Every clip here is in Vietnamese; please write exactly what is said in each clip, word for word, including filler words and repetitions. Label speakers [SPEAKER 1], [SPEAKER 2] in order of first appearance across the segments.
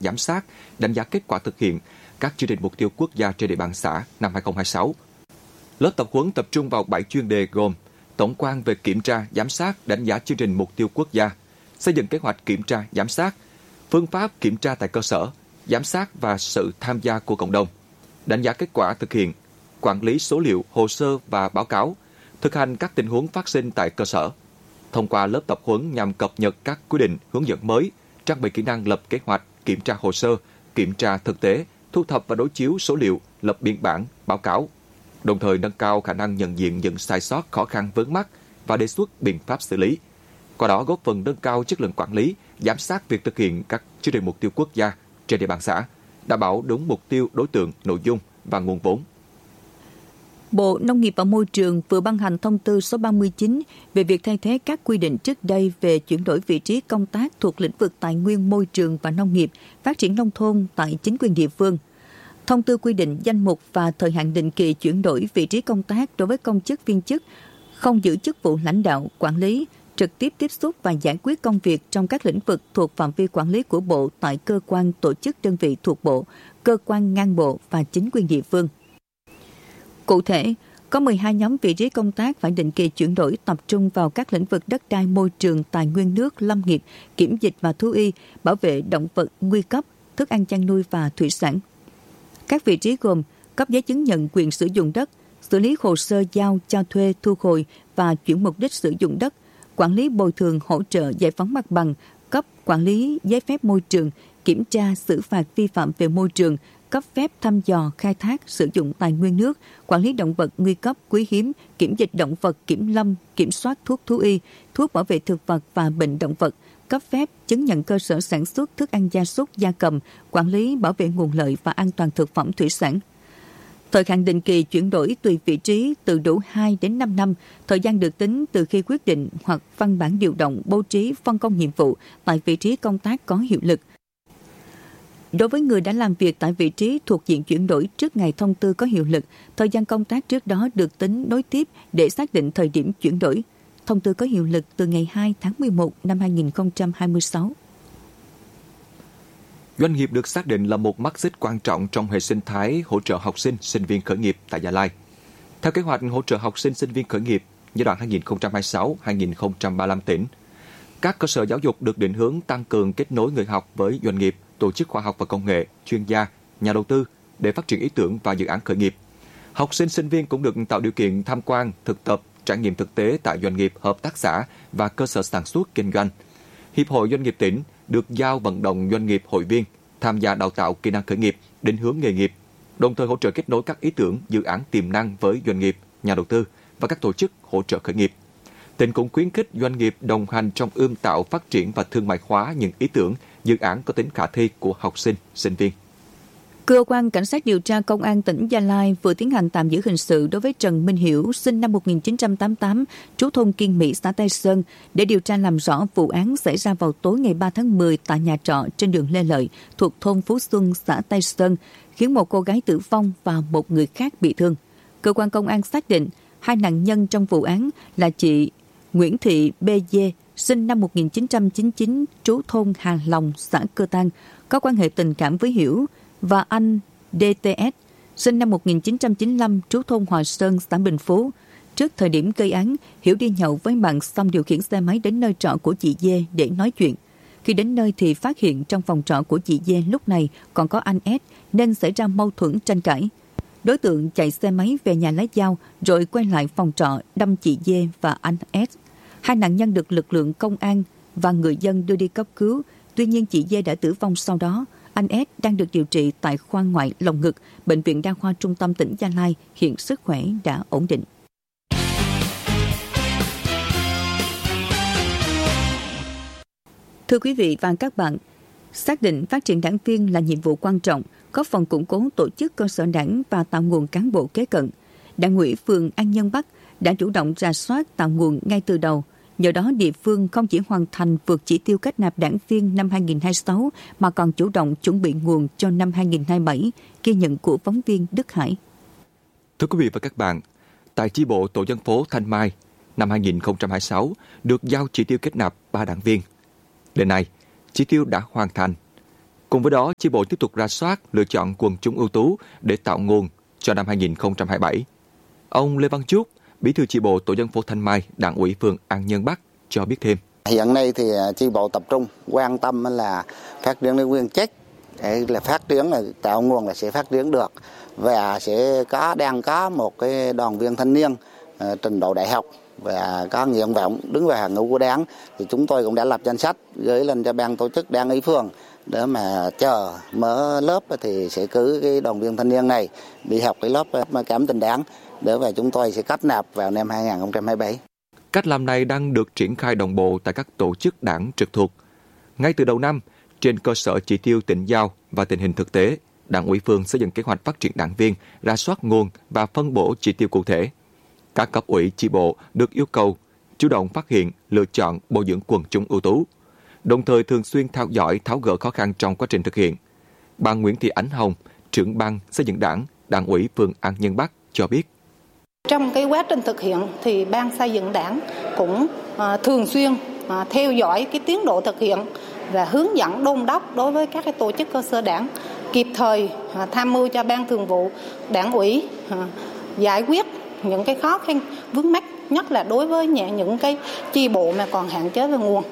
[SPEAKER 1] giám sát, đánh giá kết quả thực hiện các chương trình mục tiêu quốc gia trên địa bàn xã năm hai không hai sáu. Lớp tập huấn tập trung vào bảy chuyên đề gồm tổng quan về kiểm tra, giám sát, đánh giá chương trình mục tiêu quốc gia, xây dựng kế hoạch kiểm tra, giám sát, phương pháp kiểm tra tại cơ sở, giám sát và sự tham gia của cộng đồng, đánh giá kết quả thực hiện, quản lý số liệu, hồ sơ và báo cáo, thực hành các tình huống phát sinh tại cơ sở. Thông qua lớp tập huấn nhằm cập nhật các quy định, hướng dẫn mới, trang bị kỹ năng lập kế hoạch, kiểm tra hồ sơ, kiểm tra thực tế, thu thập và đối chiếu số liệu, lập biên bản, báo cáo, đồng thời nâng cao khả năng nhận diện những sai sót, khó khăn vướng mắc và đề xuất biện pháp xử lý. Qua đó góp phần nâng cao chất lượng quản lý, giám sát việc thực hiện các chương trình mục tiêu quốc gia trên địa bàn xã, đảm bảo đúng mục tiêu, đối tượng, nội dung và nguồn vốn.
[SPEAKER 2] Bộ Nông nghiệp và Môi trường vừa ban hành thông tư số ba mươi chín về việc thay thế các quy định trước đây về chuyển đổi vị trí công tác thuộc lĩnh vực tài nguyên môi trường và nông nghiệp, phát triển nông thôn tại chính quyền địa phương. Thông tư quy định danh mục và thời hạn định kỳ chuyển đổi vị trí công tác đối với công chức viên chức không giữ chức vụ lãnh đạo, quản lý, trực tiếp tiếp xúc và giải quyết công việc trong các lĩnh vực thuộc phạm vi quản lý của Bộ tại cơ quan, tổ chức, đơn vị thuộc Bộ, cơ quan ngang bộ và chính quyền địa phương. Cụ thể, có mười hai nhóm vị trí công tác phải định kỳ chuyển đổi tập trung vào các lĩnh vực đất đai, môi trường, tài nguyên nước, lâm nghiệp, kiểm dịch và thú y, bảo vệ động vật nguy cấp, thức ăn chăn nuôi và thủy sản. Các vị trí gồm cấp giấy chứng nhận quyền sử dụng đất, xử lý hồ sơ giao, cho thuê, thu hồi và chuyển mục đích sử dụng đất, quản lý bồi thường, hỗ trợ, giải phóng mặt bằng, cấp quản lý giấy phép môi trường, kiểm tra, xử phạt vi phạm về môi trường, cấp phép thăm dò, khai thác, sử dụng tài nguyên nước, quản lý động vật nguy cấp, quý hiếm, kiểm dịch động vật, kiểm lâm, kiểm soát thuốc thú y, thuốc bảo vệ thực vật và bệnh động vật, cấp phép, chứng nhận cơ sở sản xuất thức ăn gia súc, gia cầm, quản lý, bảo vệ nguồn lợi và an toàn thực phẩm thủy sản. Thời hạn định kỳ chuyển đổi tùy vị trí từ đủ hai đến năm năm, thời gian được tính từ khi quyết định hoặc văn bản điều động bố trí phân công nhiệm vụ tại vị trí công tác có hiệu lực. Đối với người đã làm việc tại vị trí thuộc diện chuyển đổi trước ngày thông tư có hiệu lực, thời gian công tác trước đó được tính nối tiếp để xác định thời điểm chuyển đổi. Thông tư có hiệu lực từ ngày hai tháng mười một năm hai nghìn không trăm hai mươi sáu.
[SPEAKER 1] Doanh nghiệp được xác định là một mắt xích quan trọng trong hệ sinh thái hỗ trợ học sinh, sinh viên khởi nghiệp tại Gia Lai. Theo kế hoạch hỗ trợ học sinh, sinh viên khởi nghiệp giai đoạn hai nghìn không trăm hai mươi sáu đến hai nghìn không trăm ba mươi lăm tỉnh, các cơ sở giáo dục được định hướng tăng cường kết nối người học với doanh nghiệp, tổ chức khoa học và công nghệ, chuyên gia, nhà đầu tư để phát triển ý tưởng và dự án khởi nghiệp. Học sinh, sinh viên cũng được tạo điều kiện tham quan, thực tập, trải nghiệm thực tế tại doanh nghiệp, hợp tác xã và cơ sở sản xuất kinh doanh. Hiệp hội Doanh nghiệp tỉnh được giao vận động doanh nghiệp hội viên tham gia đào tạo kỹ năng khởi nghiệp, định hướng nghề nghiệp, đồng thời hỗ trợ kết nối các ý tưởng, dự án tiềm năng với doanh nghiệp, nhà đầu tư và các tổ chức hỗ trợ khởi nghiệp. Tỉnh cũng khuyến khích doanh nghiệp đồng hành trong ươm tạo, phát triển và thương mại hóa những ý tưởng, dự án có tính khả thi của học sinh, sinh viên.
[SPEAKER 2] Cơ quan Cảnh sát điều tra Công an tỉnh Gia Lai vừa tiến hành tạm giữ hình sự đối với Trần Minh Hiểu, sinh năm một nghìn chín trăm tám mươi tám, trú thôn Kiên Mỹ, xã Tây Sơn, để điều tra làm rõ vụ án xảy ra vào tối ngày ba tháng mười tại nhà trọ trên đường Lê Lợi, thuộc thôn Phú Xuân, xã Tây Sơn, khiến một cô gái tử vong và một người khác bị thương. Cơ quan công an xác định hai nạn nhân trong vụ án là chị Nguyễn Thị bê dê, sinh năm một nghìn chín trăm chín mươi chín, trú thôn Hà Long, xã Cơ Tăng, có quan hệ tình cảm với Hiểu, và anh đê tê ét, sinh năm một nghìn chín trăm chín mươi lăm, trú thôn Hòa Sơn, xã Bình Phú. Trước thời điểm gây án, Hiểu đi nhậu với bạn xong điều khiển xe máy đến nơi trọ của chị Dê để nói chuyện. Khi đến nơi thì phát hiện trong phòng trọ của chị Dê lúc này còn có anh S nên xảy ra mâu thuẫn tranh cãi. Đối tượng chạy xe máy về nhà lấy dao rồi quay lại phòng trọ đâm chị Dê và anh S. Hai nạn nhân được lực lượng công an và người dân đưa đi cấp cứu. Tuy nhiên chị Dê đã tử vong sau đó. Anh S đang được điều trị tại khoa ngoại lồng ngực, Bệnh viện Đa khoa Trung tâm tỉnh Gia Lai, hiện sức khỏe đã ổn định. Thưa quý vị và các bạn, xác định phát triển đảng viên là nhiệm vụ quan trọng, góp phần củng cố tổ chức cơ sở đảng và tạo nguồn cán bộ kế cận. Đảng ủy phường An Nhân Bắc đã chủ động rà soát tạo nguồn ngay từ đầu. Nhờ đó địa phương không chỉ hoàn thành vượt chỉ tiêu kết nạp đảng viên năm hai nghìn không trăm hai mươi sáu mà còn chủ động chuẩn bị nguồn cho năm hai nghìn không trăm hai mươi bảy, ghi nhận của phóng viên Đức Hải.
[SPEAKER 1] Thưa quý vị và các bạn, tại chi bộ tổ dân phố Thanh Mai, năm hai nghìn không trăm hai mươi sáu được giao chỉ tiêu kết nạp ba đảng viên. Đến nay, chỉ tiêu đã hoàn thành. Cùng với đó, chi bộ tiếp tục rà soát, lựa chọn quần chúng ưu tú để tạo nguồn cho năm hai nghìn không trăm hai mươi bảy. Ông Lê Văn Chúc, Bí thư chi bộ tổ dân phố Thanh Mai, Đảng ủy phường An Nhân Bắc cho biết thêm.
[SPEAKER 3] Hiện nay thì chi bộ tập trung quan tâm là phát triển liên nguyên chất, để là phát triển là tạo nguồn là sẽ phát triển được, và sẽ có đang có một cái đoàn viên thanh niên uh, trình độ đại học và có nguyện vọng đứng vào hàng ngũ của đảng, thì chúng tôi cũng đã lập danh sách gửi lên cho ban tổ chức đảng ủy phường để mà chờ mở lớp thì sẽ cử cái đoàn viên thanh niên này đi học cái lớp cảm tình đảng để và chúng tôi sẽ kết nạp vào năm hai nghìn không trăm hai mươi bảy.
[SPEAKER 1] Cách làm này đang được triển khai đồng bộ tại các tổ chức đảng trực thuộc. Ngay từ đầu năm, trên cơ sở chỉ tiêu tỉnh giao và tình hình thực tế, Đảng ủy phường xây dựng kế hoạch phát triển đảng viên, rà soát nguồn và phân bổ chỉ tiêu cụ thể. Các cấp ủy chi bộ được yêu cầu chủ động phát hiện, lựa chọn, bồi dưỡng quần chúng ưu tú, đồng thời thường xuyên theo dõi, tháo gỡ khó khăn trong quá trình thực hiện. Bà Nguyễn Thị Ánh Hồng, trưởng ban xây dựng đảng, Đảng ủy phường An Nhân Bắc cho biết.
[SPEAKER 4] Trong cái quá trình thực hiện thì ban xây dựng đảng cũng uh, thường xuyên uh, theo dõi cái tiến độ thực hiện và hướng dẫn đôn đốc đối với các cái tổ chức cơ sở đảng, kịp thời uh, tham mưu cho ban thường vụ đảng ủy uh, giải quyết những cái khó khăn vướng mắc, nhất là đối với những cái chi bộ mà còn hạn chế về nguồn.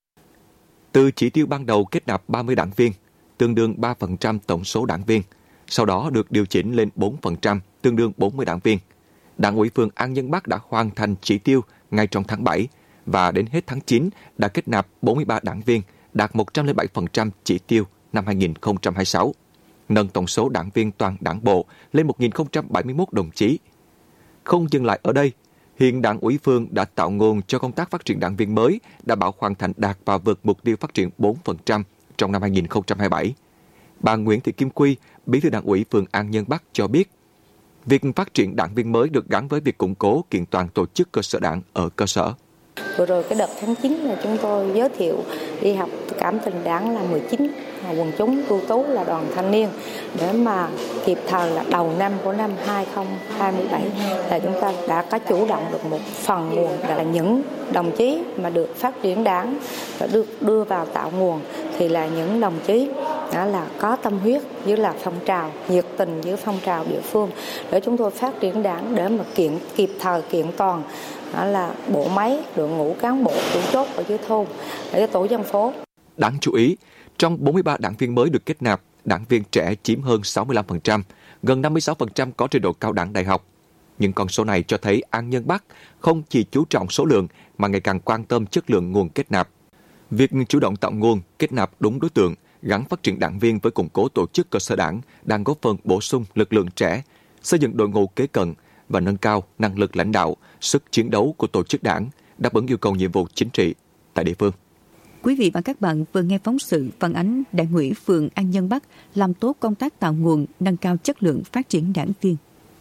[SPEAKER 1] Từ chỉ tiêu ban đầu kết nạp ba mươi đảng viên, tương đương ba phần trăm tổng số đảng viên, sau đó được điều chỉnh lên bốn phần trăm, tương đương bốn mươi đảng viên. Đảng ủy phường An Nhân Bắc đã hoàn thành chỉ tiêu ngay trong tháng bảy và đến hết tháng chín đã kết nạp bốn mươi ba đảng viên, đạt một trăm lẻ bảy phần trăm chỉ tiêu năm hai nghìn không trăm hai mươi sáu, nâng tổng số đảng viên toàn đảng bộ lên một nghìn không trăm bảy mươi mốt đồng chí. Không dừng lại ở đây, hiện Đảng ủy phường đã tạo nguồn cho công tác phát triển đảng viên mới, đảm bảo hoàn thành đạt và vượt mục tiêu phát triển bốn phần trăm trong năm hai nghìn không trăm hai mươi bảy. Bà Nguyễn Thị Kim Quy, Bí thư Đảng ủy phường An Nhân Bắc cho biết, việc phát triển đảng viên mới được gắn với việc củng cố kiện toàn tổ chức cơ sở đảng ở cơ sở.
[SPEAKER 5] Vừa rồi cái đợt tháng chín là chúng tôi giới thiệu đi học cảm tình đảng là mười chín quần chúng ưu tú là đoàn thanh niên, để mà kịp thời là đầu năm của năm hai nghìn không trăm hai mươi bảy là chúng ta đã có chủ động được một phần nguồn, là những đồng chí mà được phát triển đảng và được đưa vào tạo nguồn thì là những đồng chí đó là có tâm huyết với là phong trào, nhiệt tình với phong trào địa phương để chúng tôi phát triển đảng, để mà kiện kịp thời kiện toàn đó là bộ máy, đội ngũ cán bộ chủ chốt ở dưới thôn, ở tổ dân phố.
[SPEAKER 1] Đáng chú ý, trong bốn mươi ba đảng viên mới được kết nạp, đảng viên trẻ chiếm hơn sáu mươi lăm phần trăm, gần năm mươi sáu phần trăm có trình độ cao đẳng đại học. Những con số này cho thấy An Nhân Bắc không chỉ chú trọng số lượng mà ngày càng quan tâm chất lượng nguồn kết nạp. Việc chủ động tạo nguồn, kết nạp đúng đối tượng, gắn phát triển đảng viên với củng cố tổ chức cơ sở đảng đang góp phần bổ sung lực lượng trẻ, xây dựng đội ngũ kế cận và nâng cao năng lực lãnh đạo, sức chiến đấu của tổ chức đảng, đáp ứng yêu cầu nhiệm vụ chính trị tại địa phương.
[SPEAKER 2] Quý vị và các bạn vừa nghe phóng sự phản ánh Đảng ủy phường An Nhân Bắc làm tốt công tác tạo nguồn, nâng cao chất lượng phát triển đảng viên.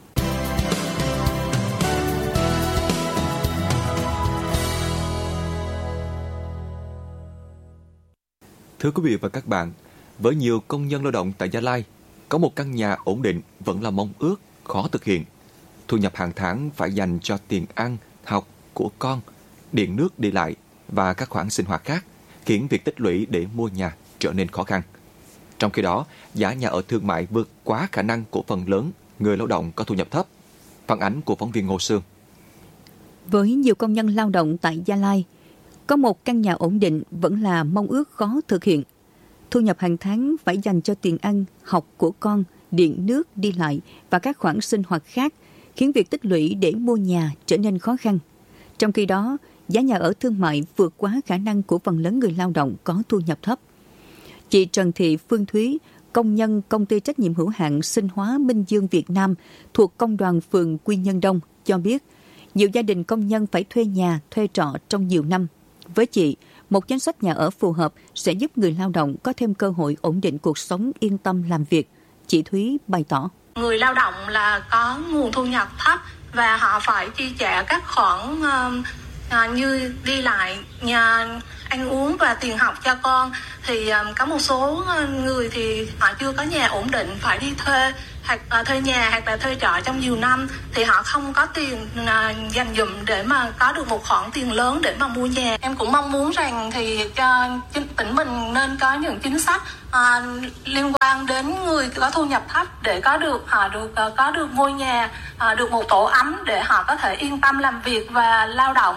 [SPEAKER 1] Thưa quý vị và các bạn, với nhiều công nhân lao động tại Gia Lai, có một căn nhà ổn định vẫn là mong ước khó thực hiện. Thu nhập hàng tháng phải dành cho tiền ăn, học của con, điện nước đi lại và các khoản sinh hoạt khác, khiến việc tích lũy để mua nhà trở nên khó khăn. Trong khi đó, giá nhà ở thương mại vượt quá khả năng của phần lớn người lao động có thu nhập thấp. Phản ánh của phóng viên Ngô Sương.
[SPEAKER 2] Với nhiều công nhân lao động tại Gia Lai, có một căn nhà ổn định vẫn là mong ước khó thực hiện. Thu nhập hàng tháng phải dành cho tiền ăn, học của con, điện nước đi lại và các khoản sinh hoạt khác, khiến việc tích lũy để mua nhà trở nên khó khăn. Trong khi đó, giá nhà ở thương mại vượt quá khả năng của phần lớn người lao động có thu nhập thấp. Chị Trần Thị Phương Thúy, công nhân công ty trách nhiệm hữu hạn Sinh hóa Minh Dương Việt Nam thuộc công đoàn phường Quy Nhơn Đông cho biết, nhiều gia đình công nhân phải thuê nhà, thuê trọ trong nhiều năm. Với chị, một chính sách nhà ở phù hợp sẽ giúp người lao động có thêm cơ hội ổn định cuộc sống, yên tâm làm việc. Chị Thúy bày tỏ.
[SPEAKER 6] Người lao động là có nguồn thu nhập thấp và họ phải chi trả các khoản uh, uh, như đi lại, nhà, ăn uống và tiền học cho con. Thì um, có một số người thì họ chưa có nhà ổn định, phải đi thuê hoặc uh, thuê nhà hoặc là thuê trọ trong nhiều năm, thì họ không có tiền uh, dành dụm để mà có được một khoản tiền lớn để mà mua nhà. Em cũng mong muốn rằng thì uh, tỉnh mình nên có những chính sách uh, liên quan đến người có thu nhập thấp để có được họ được uh, có được ngôi nhà, uh, được một tổ ấm để họ có thể yên tâm làm việc và lao động.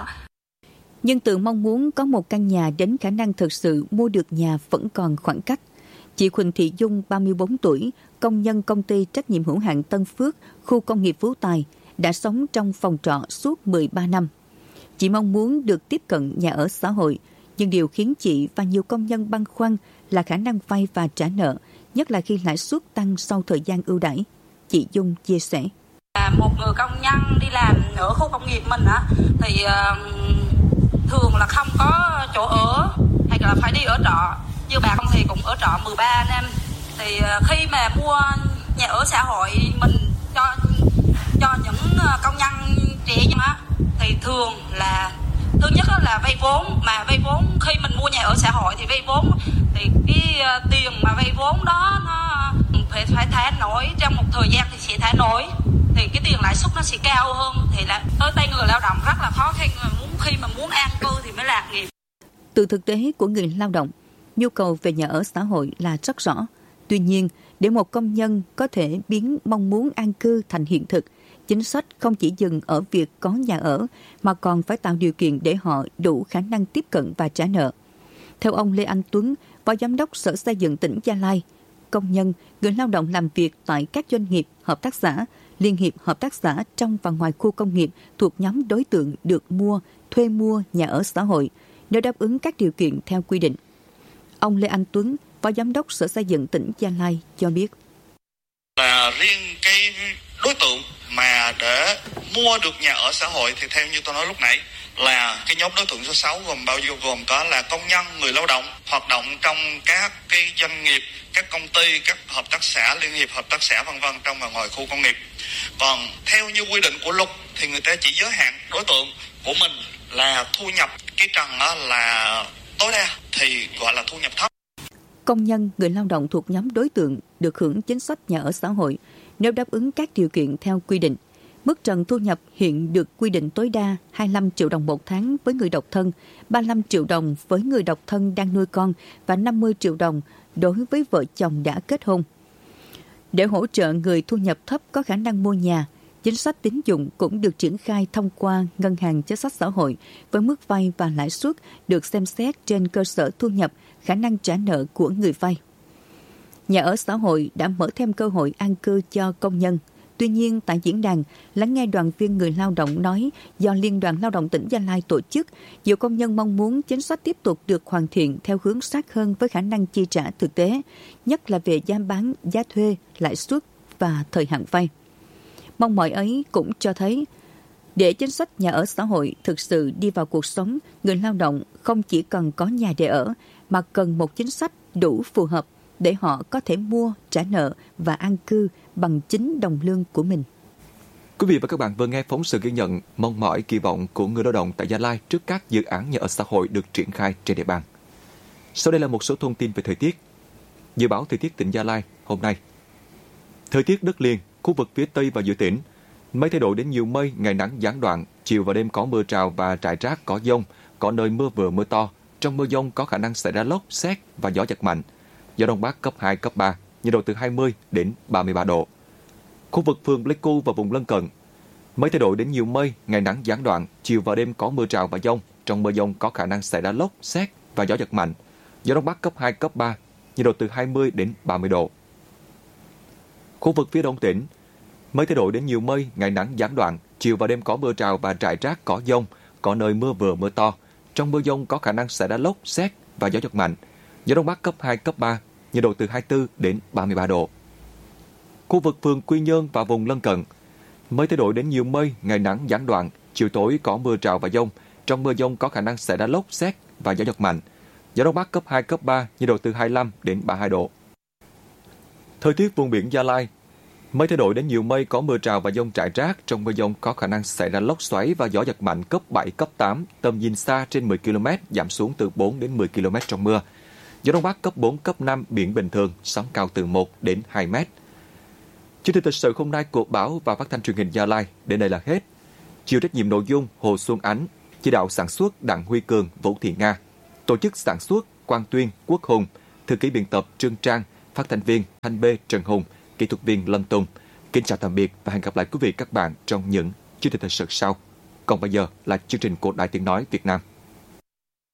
[SPEAKER 2] Nhưng từ mong muốn có một căn nhà đến khả năng thực sự mua được nhà vẫn còn khoảng cách. Chị Huỳnh Thị Dung, ba mươi bốn tuổi, công nhân công ty trách nhiệm hữu hạn Tân Phước, khu công nghiệp Phú Tài, đã sống trong phòng trọ suốt mười ba năm. Chị mong muốn được tiếp cận nhà ở xã hội, nhưng điều khiến chị và nhiều công nhân băn khoăn là khả năng vay và trả nợ, nhất là khi lãi suất tăng sau thời gian ưu đãi. Chị Dung chia sẻ.
[SPEAKER 7] Một người công nhân đi làm ở khu công nghiệp mình á, thì uh, thường là không có chỗ ở hay là phải đi ở trọ. Như bà không thì cũng ở trọ mười ba năm. Thì uh, khi mà mua nhà ở xã hội mình cho cho những công nhân trẻ á, thì thường là thứ nhất là vay vốn, mà vay vốn khi mình mua nhà ở xã hội thì vay vốn thì cái uh, tiền mà vay vốn đó nó phải phải thả nổi trong một thời gian thì sẽ thả nổi, thì cái tiền lãi suất nó sẽ cao hơn, thì là tới tay người lao động rất là khó khăn, mà muốn khi mà muốn an cư thì mới lạc nghiệp.
[SPEAKER 2] Từ thực tế của người lao động, nhu cầu về nhà ở xã hội là rất rõ. Tuy nhiên, để một công nhân có thể biến mong muốn an cư thành hiện thực, chính sách không chỉ dừng ở việc có nhà ở, mà còn phải tạo điều kiện để họ đủ khả năng tiếp cận và trả nợ. Theo ông Lê Anh Tuấn, Phó Giám đốc Sở Xây dựng tỉnh Gia Lai, công nhân, người lao động làm việc tại các doanh nghiệp, hợp tác xã, liên hiệp hợp tác xã trong và ngoài khu công nghiệp thuộc nhóm đối tượng được mua, thuê mua nhà ở xã hội, nếu đáp ứng các điều kiện theo quy định. Ông Lê Anh Tuấn, Phó Giám đốc Sở Xây dựng tỉnh Gia Lai cho biết.
[SPEAKER 8] Là riêng cái đối tượng mà để mua được nhà ở xã hội thì theo như tôi nói lúc nãy là cái nhóm đối tượng số sáu gồm bao nhiêu, gồm có là công nhân, người lao động hoạt động trong các cái doanh nghiệp, các công ty, các hợp tác xã, liên hiệp hợp tác xã vân vân trong và ngoài khu công nghiệp. Còn theo như quy định của luật thì người ta chỉ giới hạn đối tượng của mình là thu nhập cái trần đó là tối đa thì gọi là thu nhập thấp.
[SPEAKER 2] Công nhân, người lao động thuộc nhóm đối tượng được hưởng chính sách nhà ở xã hội nếu đáp ứng các điều kiện theo quy định. Mức trần thu nhập hiện được quy định tối đa hai mươi lăm triệu đồng một tháng với người độc thân, ba mươi lăm triệu đồng với người độc thân đang nuôi con và năm mươi triệu đồng đối với vợ chồng đã kết hôn. Để hỗ trợ người thu nhập thấp có khả năng mua nhà, chính sách tín dụng cũng được triển khai thông qua Ngân hàng Chính sách Xã hội với mức vay và lãi suất được xem xét trên cơ sở thu nhập, khả năng trả nợ của người vay. Nhà ở xã hội đã mở thêm cơ hội an cư cho công nhân. Tuy nhiên, tại diễn đàn, lắng nghe đoàn viên người lao động nói do Liên đoàn Lao động tỉnh Gia Lai tổ chức, nhiều công nhân mong muốn chính sách tiếp tục được hoàn thiện theo hướng sát hơn với khả năng chi trả thực tế, nhất là về giá bán, giá thuê, lãi suất và thời hạn vay. Mong mỏi ấy cũng cho thấy, để chính sách nhà ở xã hội thực sự đi vào cuộc sống, người lao động không chỉ cần có nhà để ở, mà cần một chính sách đủ phù hợp để họ có thể mua, trả nợ và an cư bằng chính đồng lương của mình.
[SPEAKER 1] Quý vị và các bạn vừa nghe phóng sự ghi nhận mong mỏi kỳ vọng của người lao động tại Gia Lai trước các dự án nhà ở xã hội được triển khai trên địa bàn. Sau đây là một số thông tin về thời tiết. Dự báo thời tiết tỉnh Gia Lai hôm nay. Thời tiết đất liền, khu vực phía Tây và giữa tỉnh, mây thay đổi đến nhiều mây, ngày nắng gián đoạn, chiều và đêm có mưa rào và rải rác có dông, có nơi mưa vừa mưa to. Trong mưa dông có khả năng xảy ra lốc, sét và gió giật mạnh. Gió Đông Bắc cấp hai, cấp ba, nhiệt độ từ hai mươi đến ba mươi ba độ. Khu vực phường Pleiku và vùng lân cận, mây thay đổi đến nhiều mây, ngày nắng gián đoạn, chiều và đêm có mưa rào và dông. Trong mưa dông có khả năng xảy ra lốc, sét và gió giật mạnh. Gió Đông Bắc cấp hai, cấp ba, nhiệt độ từ hai mươi đến ba mươi độ. Khu vực phía Đông tỉnh, mây thay đổi đến nhiều mây, ngày nắng gián đoạn, chiều và đêm có mưa rào và rải rác có dông, có nơi mưa vừa mưa to. Trong mưa dông có khả năng xảy ra lốc, sét và gió giật mạnh. Gió Đông Bắc cấp hai, cấp ba, nhiệt độ từ hai mươi tư đến ba mươi ba độ. Khu vực phường Quy Nhơn và vùng lân cận, mây thay đổi đến nhiều mây, ngày nắng gián đoạn, chiều tối có mưa rào và dông. Trong mưa dông có khả năng xảy ra lốc, sét và gió giật mạnh. Gió Đông Bắc cấp hai, cấp ba, nhiệt độ từ hai mươi lăm đến ba mươi hai độ. Thời tiết vùng biển Gia Lai, Mây thay đổi đến nhiều mây, có mưa rào và dông rải rác. Trong mưa dông có khả năng xảy ra lốc xoáy và gió giật mạnh cấp bảy, cấp tám. Tầm nhìn xa trên mười ki lô mét, giảm xuống từ bốn đến mười ki lô mét trong mưa. Gió Đông Bắc cấp bốn, cấp năm, biển bình thường, sóng cao từ một đến hai mét. Chương trình thời sự hôm nay của Báo và Phát thanh Truyền hình Gia Lai đến đây là hết. Chịu trách nhiệm nội dung Hồ Xuân Ánh, chỉ đạo sản xuất Đặng Huy Cường, Vũ Thị Nga, tổ chức sản xuất Quang Tuyên, Quốc Hùng, thư ký biên tập Trương Trang, phát thanh viên Thanh B, Trần Hùng, kỹ thuật viên Lâm Tùng. Kính chào tạm biệt và hẹn gặp lại quý vị các bạn trong những chương trình thời sự sau. Còn bây giờ là chương trình của Đài Tiếng nói Việt Nam.